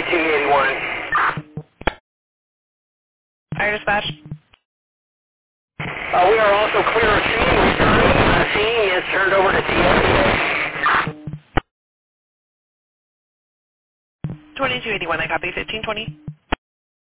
2281. Fire dispatch. We are also clear of scene. Returning. Scene is turned over to TSA. 2281, I copy 1520.